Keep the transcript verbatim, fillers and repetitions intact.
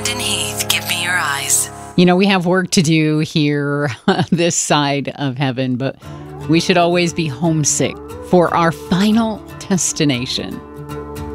Brendan Heath, give me your eyes. You know, we have work to do here this side of heaven, but we should always be homesick for our final destination.